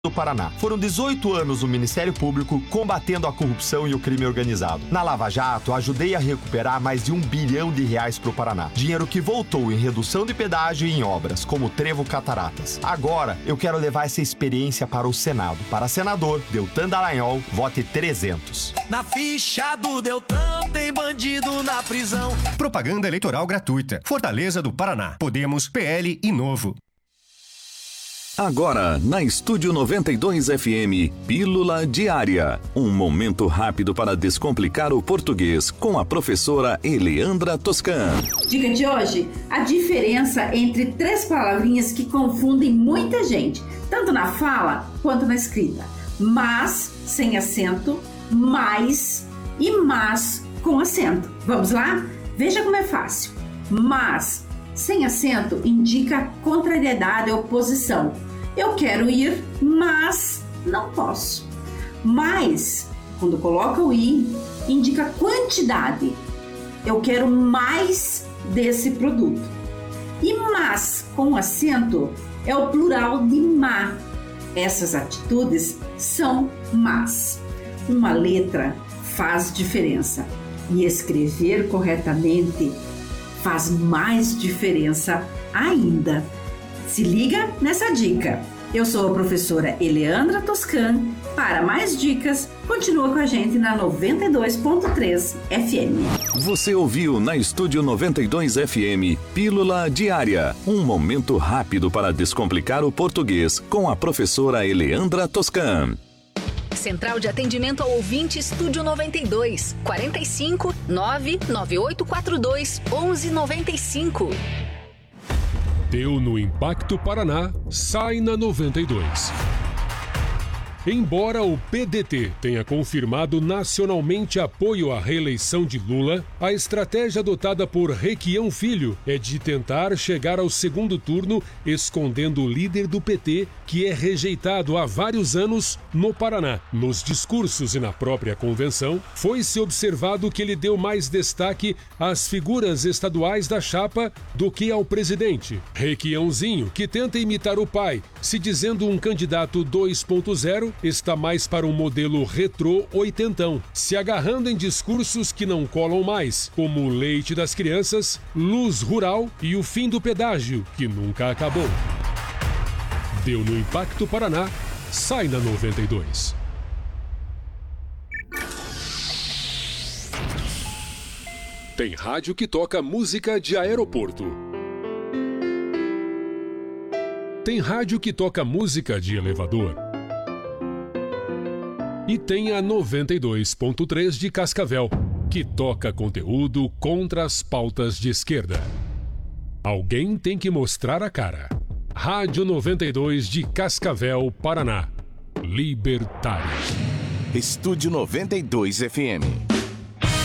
do Paraná. Foram 18 anos no Ministério Público combatendo a corrupção e o crime organizado. Na Lava Jato, ajudei a recuperar mais de R$1 bilhão pro Paraná. Dinheiro que voltou em redução de pedágio e em obras, como Trevo Cataratas. Agora, eu quero levar essa experiência para o Senado. Para senador, Deltan Dallagnol, vote 300. Na ficha do Deltan tem bandido na prisão. Propaganda eleitoral gratuita. Fortaleza do Paraná. Podemos, PL e Novo. Agora, na Estúdio 92 FM, Pílula Diária. Um momento rápido para descomplicar o português com a professora Eleandra Toscan. Dica de hoje, a diferença entre 3 palavrinhas que confundem muita gente, tanto na fala quanto na escrita. Mas, sem acento, mais e mas com acento. Vamos lá? Veja como é fácil. Mas, sem acento, indica contrariedade e oposição. Eu quero ir, mas não posso. Mais, quando coloca o i, indica quantidade. Eu quero mais desse produto. E mas, com acento, é o plural de má. Essas atitudes são más. Uma letra faz diferença. E escrever corretamente faz mais diferença ainda. Se liga nessa dica. Eu sou a professora Eleandra Toscan. Para mais dicas, continua com a gente na 92.3 FM. Você ouviu na Estúdio 92 FM, Pílula Diária. Um momento rápido para descomplicar o português com a professora Eleandra Toscan. Central de Atendimento ao Ouvinte Estúdio 92, 45 99842 1195. Deu no Impacto Paraná, sai na 92. Embora o PDT tenha confirmado nacionalmente apoio à reeleição de Lula, a estratégia adotada por Requião Filho é de tentar chegar ao segundo turno escondendo o líder do PT, que é rejeitado há vários anos no Paraná. Nos discursos e na própria convenção, foi-se observado que ele deu mais destaque às figuras estaduais da chapa do que ao presidente. Requiãozinho, que tenta imitar o pai, se dizendo um candidato 2.0, está mais para um modelo retrô oitentão, se agarrando em discursos que não colam mais, como o leite das crianças, luz rural e o fim do pedágio, que nunca acabou. Deu no Impacto Paraná, sai na 92. Tem rádio que toca música de aeroporto. Tem rádio que toca música de elevador. E tem a 92.3 de Cascavel, que toca conteúdo contra as pautas de esquerda. Alguém tem que mostrar a cara. Rádio 92 de Cascavel, Paraná. Libertário. Estúdio 92 FM.